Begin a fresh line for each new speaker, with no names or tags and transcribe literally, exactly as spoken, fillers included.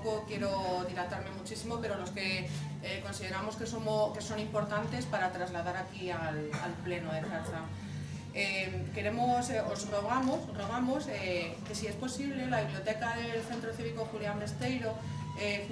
tampoco quiero dilatarme muchísimo, pero los que eh, consideramos que, somos, que son importantes para trasladar aquí al, al Pleno de Zacha. Eh, queremos, eh, os rogamos, rogamos eh, que si es posible la biblioteca del Centro Cívico Julián Besteiro eh,